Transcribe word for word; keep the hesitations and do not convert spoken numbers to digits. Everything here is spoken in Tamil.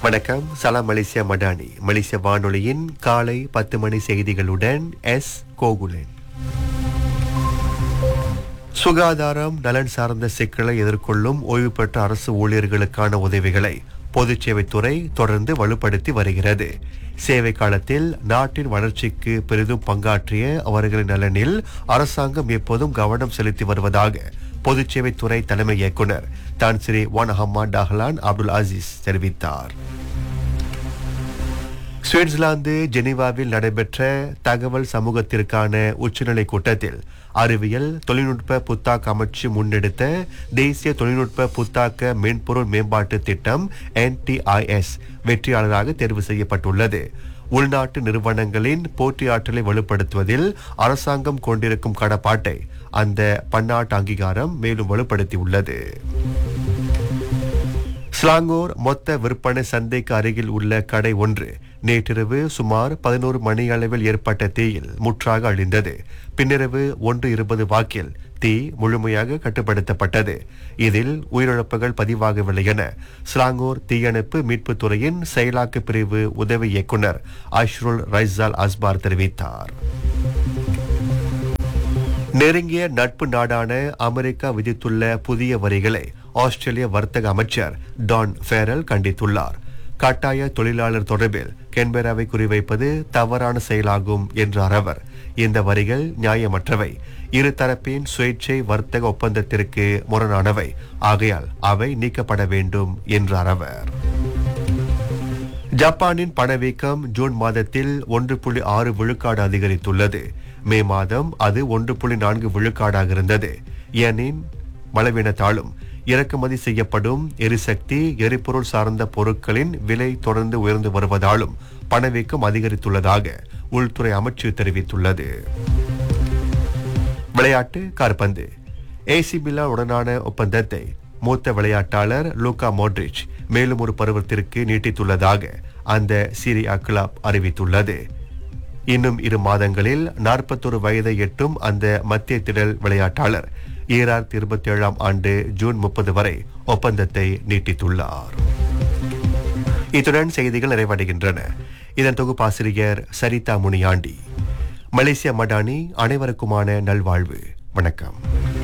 வணக்கம். சலாம் மலேசியா மடானி மலேசிய வானொலியின் காலை பத்து மணி செய்திகளுடன் எஸ் கோகுலன். சுகாதாரம் நலன் சார்ந்த சிக்கலை எதிர்கொள்ளும் ஓய்வு பெற்ற அரசு ஊழியர்களுக்கான உதவிகளை பொதுச் சேவைத்துறை தொடர்ந்து வலுப்படுத்தி வருகிறது. சேவை காலத்தில் நாட்டின் வளர்ச்சிக்கு பெரிதும் பங்காற்றிய அவர்களின் நலனில் அரசாங்கம் எப்போதும் கவனம் செலுத்தி வருவதாக பொதுச் சேவைத்துறை தலைமை இயக்குனர் தான் ஸ்ரீ வான் அஹமத் டஹ்லான் அப்துல் அசீஸ் தெரிவித்தார். சுவிட்சர்லாந்து ஜெனீவாவில் நடைபெற்ற தகவல் சமூகத்திற்கான உச்சநிலை கூட்டத்தில் அறிவியல் தொழில்நுட்ப புத்தாக்க அமைச்சு முன்னெடுத்த தேசிய தொழில்நுட்ப புத்தாக்க மென்பொருள் மேம்பாட்டு திட்டம் என் டி ஐ எஸ் வெற்றியாளராக தேர்வு செய்யப்பட்டுள்ளது. உள்நாட்டு நிறுவனங்களின் போட்டியாற்றலை வலுப்படுத்துவதில் அரசாங்கம் கொண்டிருக்கும் கடப்பாட்டை அந்த பன்னாட்டு அங்கீகாரம் மேலும் வலுப்படுத்தியுள்ளது. ஸ்லாங்கூர் மொத்த விற்பனை சந்தைக்கு அருகில் உள்ள கடை ஒன்று நேற்றிரவு சுமார் பதினோரு மணி அளவில் ஏற்பட்ட தீயில் முற்றாக அழிந்தது. பின்னிரவு ஒன்று இருபது வாக்கில் தீ முழுமையாக கட்டுப்படுத்தப்பட்டது. இதில் உயிரிழப்புகள் பதிவாகவில்லை என ஸ்லாங்கூர் தீயணைப்பு மீட்புத் துறையின் செயலாக்க பிரிவு உதவி இயக்குனர் அஷ்ருல் ரைசால் அஸ்பார் தெரிவித்தார். நெருங்கிய நட்பு நாடான அமெரிக்கா விதித்துள்ள புதிய வரிகளை ஆஸ்திரேலிய வர்த்தக அமைச்சர் டான் ஃபேரல் கண்டித்துள்ளார். கட்டாய தொழிலாளர் தொடர்பில் கென்பெராவை குறிவைப்பது தவறான செயலாகும் என்றார் அவர். இந்த வரிகள் நியாயமற்றவை, இருதரப்பின் சுயேட்சை வர்த்தக ஒப்பந்தத்திற்கு முரணானவை, ஆகையால் அவை நீக்கப்பட வேண்டும் என்றார் அவர். ஜப்பானின் பணவீக்கம் ஜூன் மாதத்தில் ஒன்று புள்ளி ஆறு விழுக்காடு அதிகரித்துள்ளது. மே மாதம் அது ஒன்று புள்ளி நான்கு விழுக்காடாக இருந்தது. ஏனின் பலவீனத்தாலும் இறக்குமதி செய்யப்படும் எரிசக்தி எரிபொருள் சார்ந்த பொருட்களின் விலை தொடர்ந்து உயர்ந்து வருவதாலும் பணவீக்கம் அதிகரித்துள்ளதாக உள்துறை அமைச்சு தெரிவித்துள்ளது. விளையாட்டு கால்பந்து. ஏசி மிலான் உடனான ஒப்பந்தத்தை மூத்த விளையாட்டாளர் லூகா மோட்ரிச் மேலும் ஒரு பருவத்திற்கு நீட்டித்துள்ளதாக அந்த சீரியா கிளப் அறிவித்துள்ளது. இன்னும் இரு மாதங்களில் நாற்பத்தொரு வயதை எட்டும் அந்த மத்திய திடல் விளையாட்டாளர் ஈராயிரத்தி இருபத்தி ஏழாம் ஆண்டு ஜூன் முப்பது வரை ஒப்பந்தத்தை நீட்டித்துள்ளார். இத்துடன் செய்திகள் நிறைவடைகின்றன. இதன் தொகுப்பாசிரியர் சரிதா முனியாண்டி. மலேசியா மடானி அனைவருக்குமான நல்வாழ்வு. வணக்கம்.